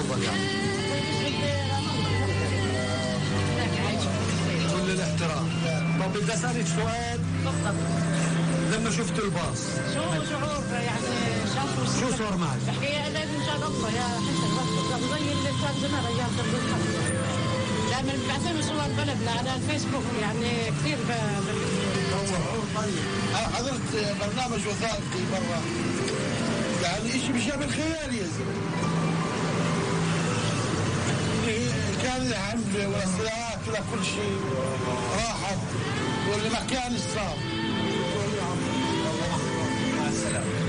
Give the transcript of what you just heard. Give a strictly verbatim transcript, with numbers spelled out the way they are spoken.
افضل يعني. كل الاحترام. طب بدي اسالك سؤال. لما شفت الباص شو شعور يعني شافوا شو صار معك؟ هي لازم شاد الله يا حسن بس زي اللي كان زمان ايام تنظيم لما بعثوا صور بلدنا على الفيسبوك يعني كثير طيب انا حضرت برنامج وثائقي مره يعني شيء بشبه الخيال يا زلمه. كان الحمله والصراعات ولا كل شيء راحت والمكان الصار. مع السلامه.